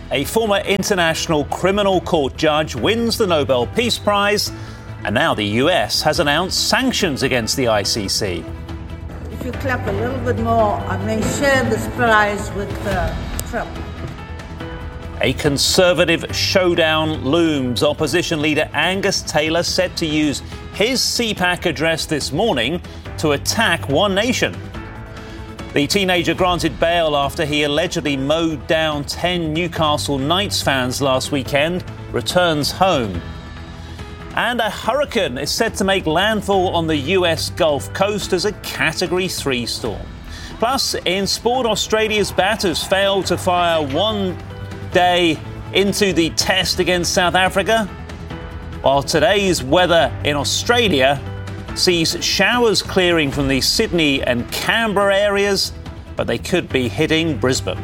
A former International Criminal Court judge wins the Nobel Peace Prize, and now the US has announced sanctions against the ICC. If you clap a little bit more, I may share this prize with Trump. A Conservative showdown looms. Opposition leader Angus Taylor set to use his CPAC address this morning to attack One Nation. The teenager granted bail after he allegedly mowed down 10 Newcastle Knights fans last weekend returns home. And a hurricane is set to make landfall on the US Gulf Coast as a Category 3 storm. Plus, in sport, Australia's batters failed to fire one day into the test against South Africa, while today's weather in Australia sees showers clearing from the Sydney and Canberra areas, but they could be hitting Brisbane.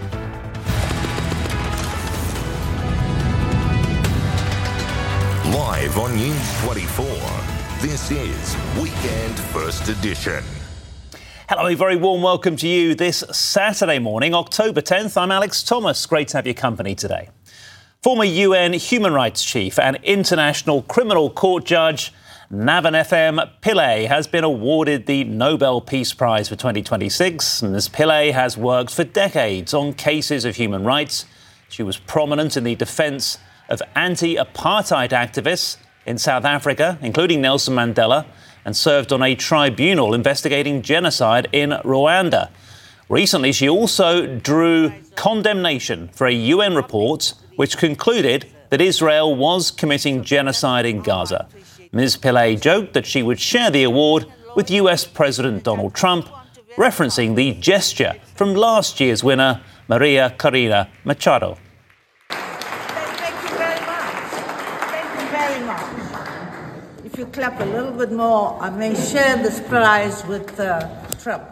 Live on News 24, this is Weekend First Edition. Hello, a very warm welcome to you this Saturday morning, October 10th. I'm Alex Thomas. Great to have your company today. Former UN Human Rights Chief and International Criminal Court Judge Navanethem Pillay has been awarded the Nobel Peace Prize for 2026. Ms. Pillay has worked for decades on cases of human rights. She was prominent in the defence of anti-apartheid activists in South Africa, including Nelson Mandela, and served on a tribunal investigating genocide in Rwanda. Recently, she also drew condemnation for a UN report which concluded that Israel was committing genocide in Gaza. Ms. Pillay joked that she would share the award with US President Donald Trump, referencing the gesture from last year's winner, Maria Corina Machado. Thank you very much. Thank you very much. If you clap a little bit more, I may share this prize with Trump.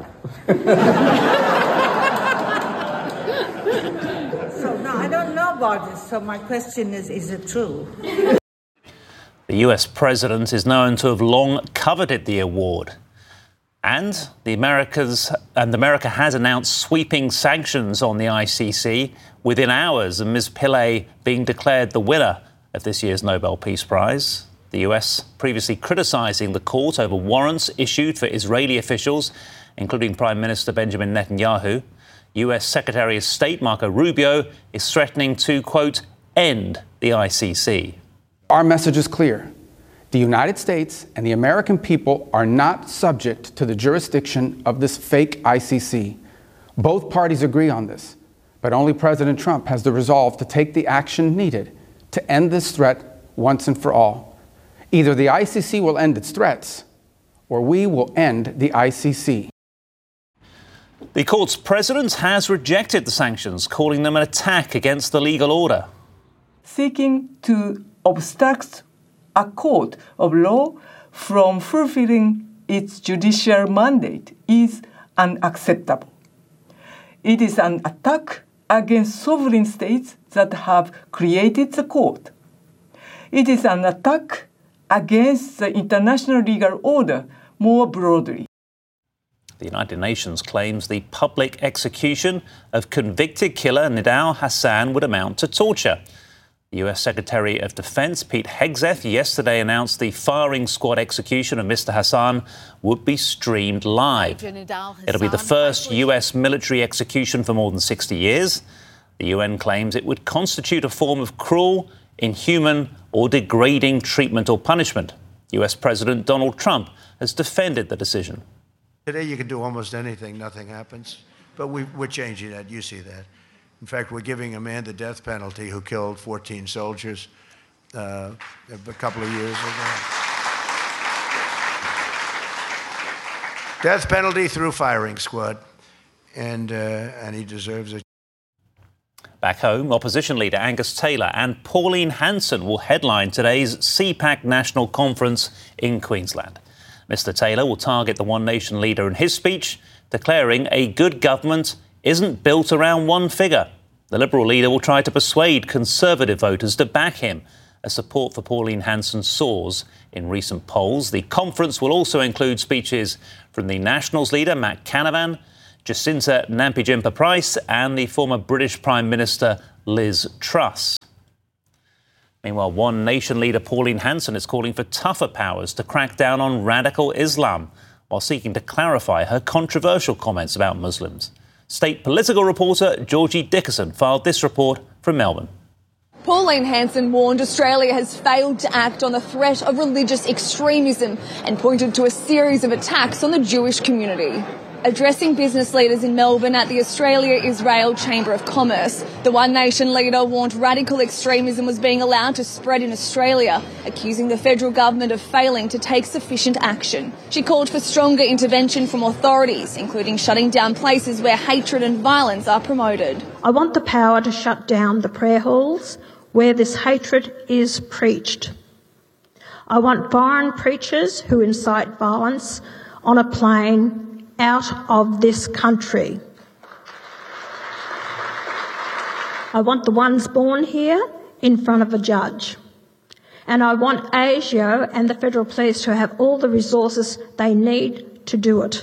So now I don't know about this, so my question is it true? The US president is known to have long coveted the award. And America has announced sweeping sanctions on the ICC within hours of Ms. Pillay being declared the winner of this year's Nobel Peace Prize. The US previously criticizing the court over warrants issued for Israeli officials, including Prime Minister Benjamin Netanyahu. US Secretary of State Marco Rubio is threatening to, quote, end the ICC. Our message is clear. The United States and the American people are not subject to the jurisdiction of this fake ICC. Both parties agree on this, but only President Trump has the resolve to take the action needed to end this threat once and for all. Either the ICC will end its threats, or we will end the ICC. The court's president has rejected the sanctions, calling them an attack against the legal order. Seeking to obstruct a court of law from fulfilling its judicial mandate is unacceptable. It is an attack against sovereign states that have created the court. It is an attack against the international legal order more broadly. The United Nations claims the public execution of convicted killer Nidal Hassan would amount to torture. The US Secretary of Defense Pete Hegseth yesterday announced the firing squad execution of Mr. Hassan would be streamed live. It'll be the first US military execution for more than 60 years. The UN claims it would constitute a form of cruel, inhuman or degrading treatment or punishment. US President Donald Trump has defended the decision. Today you can do almost anything, nothing happens. But we're changing that, you see that. In fact, we're giving a man the death penalty who killed 14 soldiers a couple of years ago. Death penalty through firing squad, and he deserves it. Back home, opposition leader Angus Taylor and Pauline Hanson will headline today's CPAC National Conference in Queensland. Mr. Taylor will target the One Nation leader in his speech, declaring a good government isn't built around one figure. The Liberal leader will try to persuade Conservative voters to back him as support for Pauline Hanson soars in recent polls. The conference will also include speeches from the Nationals leader Matt Canavan, Jacinta Nampijinpa Price and the former British Prime Minister Liz Truss. Meanwhile, One Nation leader Pauline Hanson is calling for tougher powers to crack down on radical Islam, while seeking to clarify her controversial comments about Muslims. State political reporter Georgie Dickerson filed this report from Melbourne. Pauline Hanson warned Australia has failed to act on the threat of religious extremism and pointed to a series of attacks on the Jewish community. Addressing business leaders in Melbourne at the Australia-Israel Chamber of Commerce, the One Nation leader warned radical extremism was being allowed to spread in Australia, accusing the federal government of failing to take sufficient action. She called for stronger intervention from authorities, including shutting down places where hatred and violence are promoted. I want the power to shut down the prayer halls where this hatred is preached. I want foreign preachers who incite violence on a plane out of this country. I want the ones born here in front of a judge. And I want ASIO and the Federal Police to have all the resources they need to do it.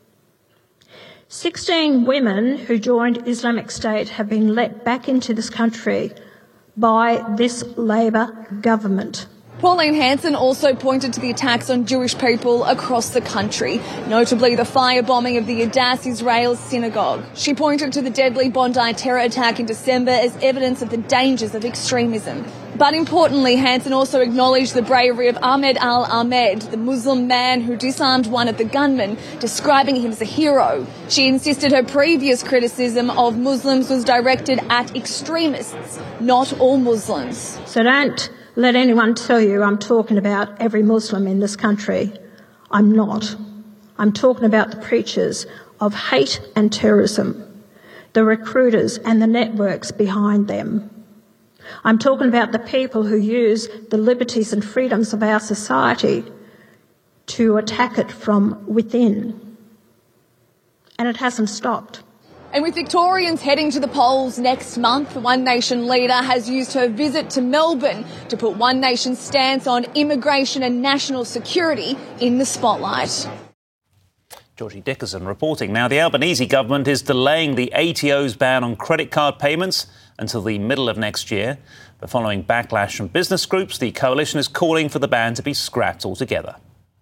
16 women who joined Islamic State have been let back into this country by this Labor government. Pauline Hanson also pointed to the attacks on Jewish people across the country, notably the firebombing of the Adass Israel synagogue. She pointed to the deadly Bondi terror attack in December as evidence of the dangers of extremism. But importantly, Hanson also acknowledged the bravery of Ahmed al-Ahmed, the Muslim man who disarmed one of the gunmen, describing him as a hero. She insisted her previous criticism of Muslims was directed at extremists, not all Muslims. So don't let anyone tell you I'm talking about every Muslim in this country. I'm not. I'm talking about the preachers of hate and terrorism, the recruiters and the networks behind them. I'm talking about the people who use the liberties and freedoms of our society to attack it from within. And it hasn't stopped. And with Victorians heading to the polls next month, the One Nation leader has used her visit to Melbourne to put One Nation's stance on immigration and national security in the spotlight. Georgie Dickerson reporting. Now, the Albanese government is delaying the ATO's ban on credit card payments until the middle of next year. But following backlash from business groups, the coalition is calling for the ban to be scrapped altogether.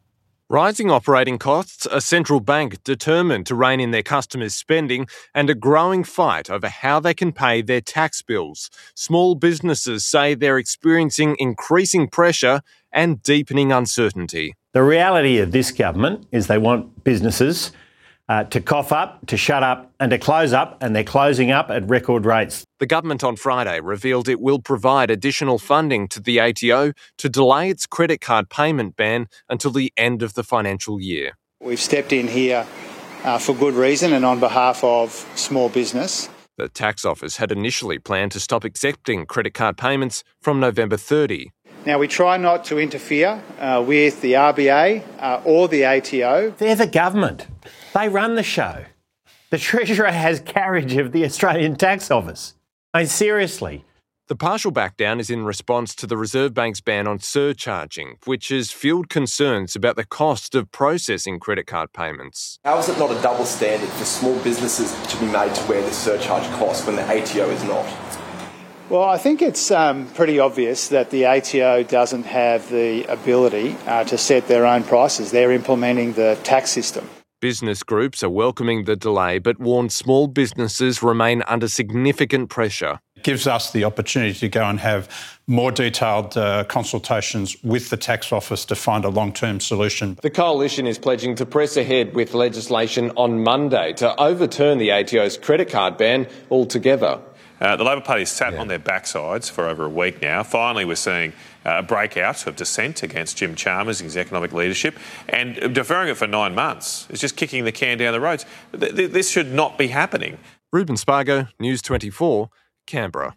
Rising operating costs, a central bank determined to rein in their customers' spending, and a growing fight over how they can pay their tax bills. Small businesses say they're experiencing increasing pressure and deepening uncertainty. The reality of this government is they want businesses to cough up, to shut up and to close up, and they're closing up at record rates. The government on Friday revealed it will provide additional funding to the ATO to delay its credit card payment ban until the end of the financial year. We've stepped in here for good reason and on behalf of small business. The tax office had initially planned to stop accepting credit card payments from November 30. Now, we try not to interfere with the RBA or the ATO. They're the government. They run the show. The Treasurer has carriage of the Australian Tax Office. I mean, seriously. The partial backdown is in response to the Reserve Bank's ban on surcharging, which has fueled concerns about the cost of processing credit card payments. How is it not a double standard for small businesses to be made to wear this surcharge cost when the ATO is not? Well, I think it's pretty obvious that the ATO doesn't have the ability to set their own prices. They're implementing the tax system. Business groups are welcoming the delay but warn small businesses remain under significant pressure. It gives us the opportunity to go and have more detailed consultations with the tax office to find a long-term solution. The coalition is pledging to press ahead with legislation on Monday to overturn the ATO's credit card ban altogether. The Labor Party has sat on their backsides for over a week now. Finally, we're seeing a breakout of dissent against Jim Chalmers and his economic leadership, and deferring it for 9 months is just kicking the can down the road. This should not be happening. Ruben Spargo, News 24, Canberra.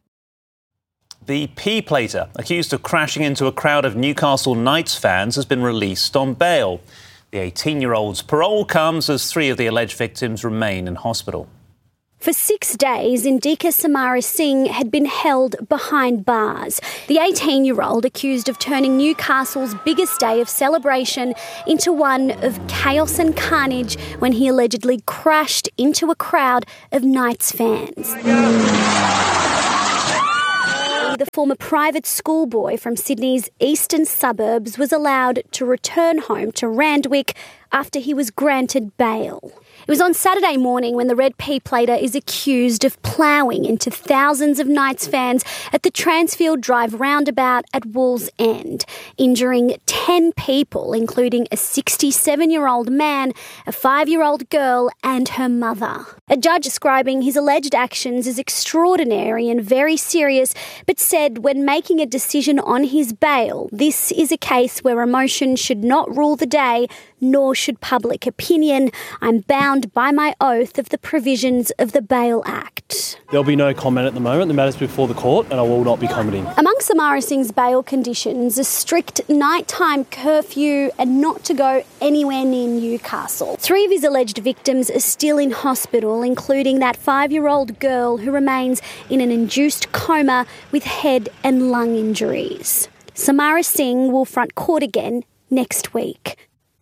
The P-plater, accused of crashing into a crowd of Newcastle Knights fans, has been released on bail. The 18-year-old's parole comes as 3 of the alleged victims remain in hospital. For 6 days, Indika Samara Singh had been held behind bars. The 18-year-old accused of turning Newcastle's biggest day of celebration into one of chaos and carnage when he allegedly crashed into a crowd of Knights fans. former private schoolboy from Sydney's eastern suburbs was allowed to return home to Randwick after he was granted bail. It was on Saturday morning when the Red P-plater is accused of ploughing into thousands of Knights fans at the Transfield Drive roundabout at Wallsend, injuring 10 people, including a 67-year-old man, a 5-year-old girl and her mother. A judge describing his alleged actions as extraordinary and very serious, but said when making a decision on his bail, this is a case where emotion should not rule the day, nor should public opinion. I'm bound by my oath of the provisions of the Bail Act. There'll be no comment at the moment. The matter's before the court and I will not be commenting. Among Samara Singh's bail conditions, a strict nighttime curfew and not to go anywhere near Newcastle. 3 of his alleged victims are still in hospital, including that 5-year-old girl who remains in an induced coma with head and lung injuries. Samara Singh will front court again next week.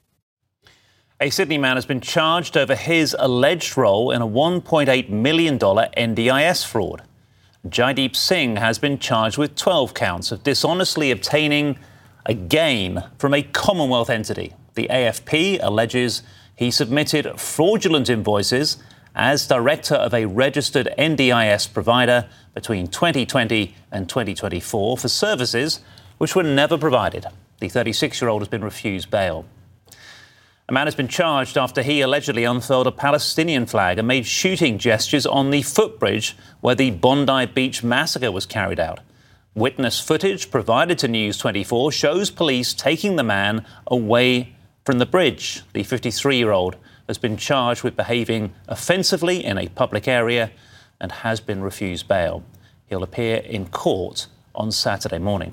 A Sydney man has been charged over his alleged role in a $1.8 million NDIS fraud. Jaideep Singh has been charged with 12 counts of dishonestly obtaining a gain from a Commonwealth entity. The AFP alleges he submitted fraudulent invoices as director of a registered NDIS provider between 2020 and 2024 for services which were never provided. The 36-year-old has been refused bail. A man has been charged after he allegedly unfurled a Palestinian flag and made shooting gestures on the footbridge where the Bondi Beach massacre was carried out. Witness footage provided to News 24 shows police taking the man away from the bridge. The 53-year-old has been charged with behaving offensively in a public area and has been refused bail. He'll appear in court on Saturday morning.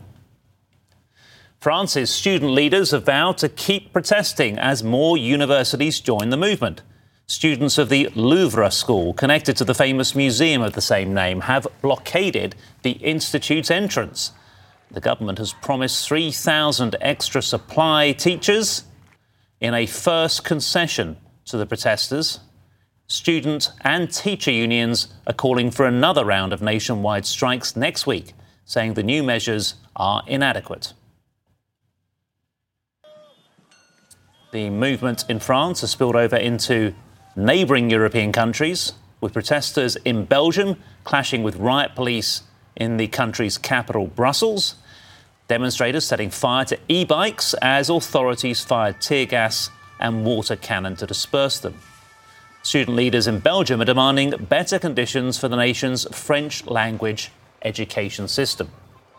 France's student leaders have vowed to keep protesting as more universities join the movement. Students of the Louvre School, connected to the famous museum of the same name, have blockaded the institute's entrance. The government has promised 3,000 extra supply teachers in a first concession to the protesters. Student and teacher unions are calling for another round of nationwide strikes next week, saying the new measures are inadequate. The movement in France has spilled over into neighbouring European countries, with protesters in Belgium clashing with riot police in the country's capital, Brussels. Demonstrators setting fire to e-bikes as authorities fired tear gas and water cannon to disperse them. Student leaders in Belgium are demanding better conditions for the nation's French language education system.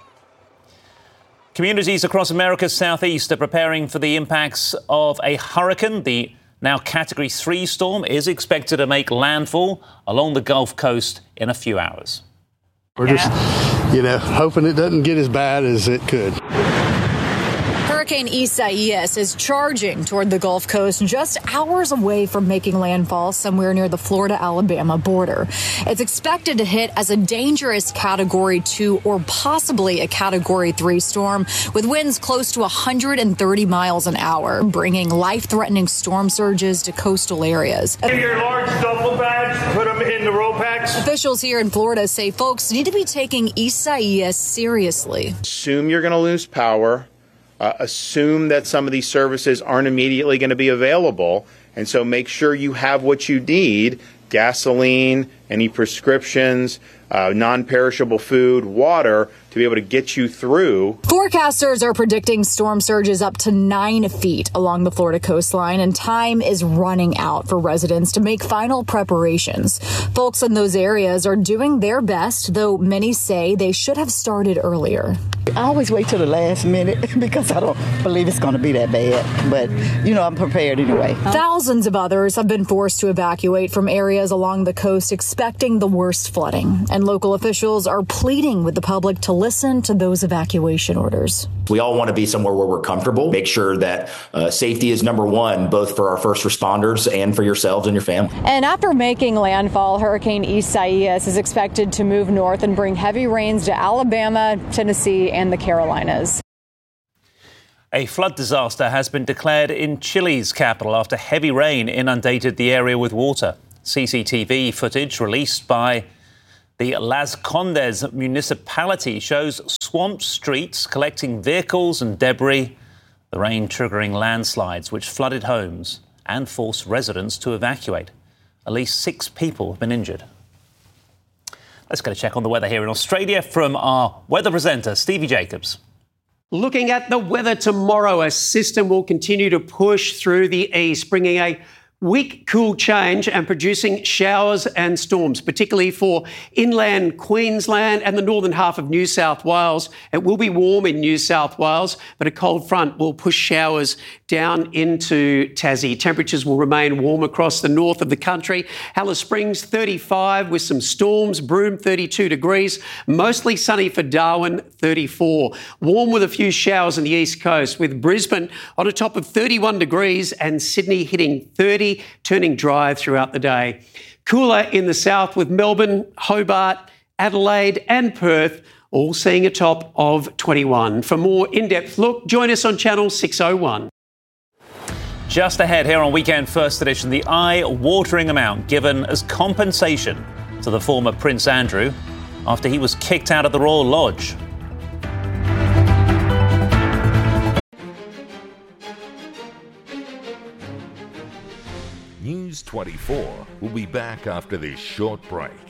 Communities across America's southeast are preparing for the impacts of a hurricane. The now Category 3 storm is expected to make landfall along the Gulf Coast in a few hours. We're just, hoping it doesn't get as bad as it could. Hurricane Isaias is charging toward the Gulf Coast just hours away from making landfall somewhere near the Florida-Alabama border. It's expected to hit as a dangerous Category 2 or possibly a Category 3 storm with winds close to 130 miles an hour, bringing life-threatening storm surges to coastal areas. Take your large duffel bags, put them in the row packs. Officials here in Florida say folks need to be taking Isaias seriously. Assume you're going to lose power. Assume that some of these services aren't immediately going to be available. And so make sure you have what you need: gasoline, any prescriptions, non-perishable food, water, to be able to get you through. Forecasters are predicting storm surges up to 9 feet along the Florida coastline, and time is running out for residents to make final preparations. Folks in those areas are doing their best, though many say they should have started earlier. I always wait till the last minute because I don't believe it's going to be that bad. But, I'm prepared anyway. Thousands of others have been forced to evacuate from areas along the coast expecting the worst flooding. And local officials are pleading with the public to listen to those evacuation orders. We all want to be somewhere where we're comfortable, make sure that safety is number one, both for our first responders and for yourselves and your family. And after making landfall, Hurricane Isaias is expected to move north and bring heavy rains to Alabama, Tennessee, and the Carolinas. A flood disaster has been declared in Chile's capital after heavy rain inundated the area with water. CCTV footage released by The Las Condes municipality shows swamped streets collecting vehicles and debris, the rain triggering landslides which flooded homes and forced residents to evacuate. At least 6 people have been injured. Let's get a check on the weather here in Australia from our weather presenter, Stevie Jacobs. Looking at the weather tomorrow, a system will continue to push through the east, bringing a weak cool change and producing showers and storms, particularly for inland Queensland and the northern half of New South Wales. It will be warm in New South Wales, but a cold front will push showers down into Tassie. Temperatures will remain warm across the north of the country. Alice Springs 35 with some storms, Broome 32 degrees, mostly sunny for Darwin 34. Warm with a few showers on the east coast, with Brisbane on a top of 31 degrees and Sydney hitting 30, turning dry throughout the day. Cooler in the south with Melbourne, Hobart, Adelaide and Perth all seeing a top of 21. For more in-depth look, join us on Channel 601. Just ahead here on Weekend First Edition, the eye-watering amount given as compensation to the former Prince Andrew after he was kicked out of the Royal Lodge. News 24 will be back after this short break.